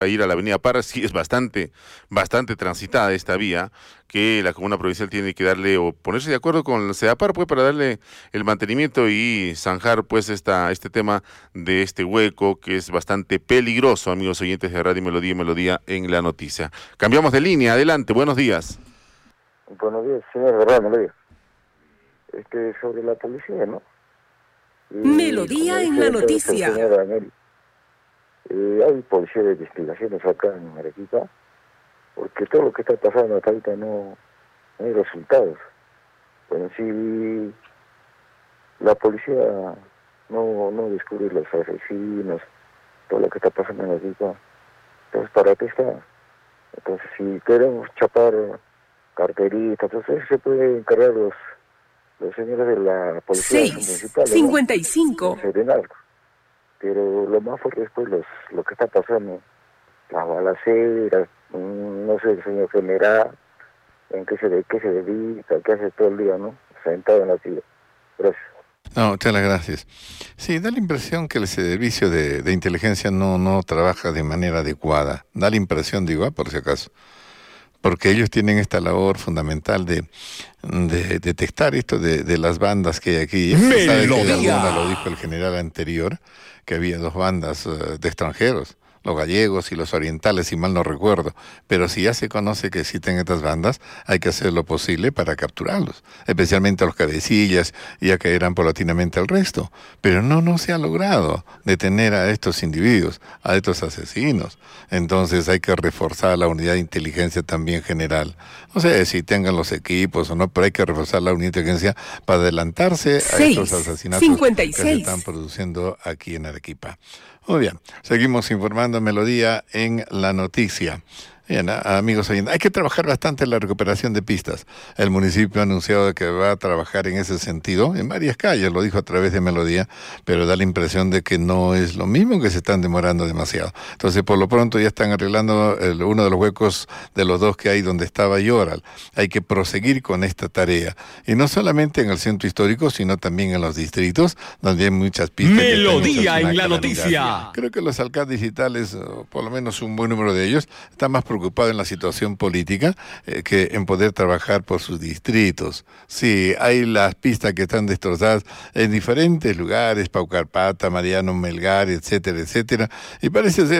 a ir a la avenida Parra, sí es bastante transitada esta vía, que la comuna provincial tiene que darle o ponerse de acuerdo con la CEDAPAR, pues, para darle el mantenimiento y zanjar, pues, este tema de este hueco que es bastante peligroso, amigos oyentes de Radio Melodía y Melodía en la noticia. Cambiamos de línea, adelante, buenos días. Buenos días, señor Verdad, Melodía. Sobre la policía, ¿no? Melodía en la noticia. Hay policía de investigaciones acá en Arequipa, porque todo lo que está pasando hasta ahorita no hay resultados. Bueno, si la policía no descubre los asesinos, todo lo que está pasando en Arequipa, entonces ¿para qué está? Entonces si queremos chapar carteritas, entonces se puede encargar los señores de la policía municipal, 55. ¿no? Pero lo más fuerte es pues lo que está pasando, las balaceras, no sé, el señor general, en qué se dedica, qué hace todo el día, ¿no? Sentado en la silla. Gracias. No, muchas gracias. Sí, da la impresión que el servicio de inteligencia no trabaja de manera adecuada. Da la impresión, digo, por si acaso. Porque ellos tienen esta labor fundamental de detectar esto de las bandas que hay aquí. Se sabe que de alguna lo dijo el general anterior, que había dos bandas de extranjeros, los gallegos y los orientales, si mal no recuerdo. Pero si ya se conoce que existen estas bandas, hay que hacer lo posible para capturarlos, especialmente a los cabecillas, y ya caerán paulatinamente al resto. Pero no se ha logrado detener a estos individuos, a estos asesinos. Entonces hay que reforzar la unidad de inteligencia también general. No sé si tengan los equipos o no, pero hay que reforzar la unidad de inteligencia para adelantarse a estos asesinatos 56. Que se están produciendo aquí en Arequipa. Muy bien, seguimos informando Melodía en la noticia. Bien, amigos oyentes, hay que trabajar bastante en la recuperación de pistas. El municipio ha anunciado que va a trabajar en ese sentido en varias calles, lo dijo a través de Melodía, pero da la impresión de que no es lo mismo, que se están demorando demasiado. Entonces, por lo pronto ya están arreglando uno de los huecos de los dos que hay donde estaba Yoral. Hay que proseguir con esta tarea. Y no solamente en el centro histórico, sino también en los distritos, donde hay muchas pistas. Melodía en la noticia. Creo que los alcaldes digitales, por lo menos un buen número de ellos, están más preocupados en la situación política que en poder trabajar por sus distritos. Sí, hay las pistas que están destrozadas en diferentes lugares, Paucarpata, Mariano Melgar, etcétera, etcétera, y parece ser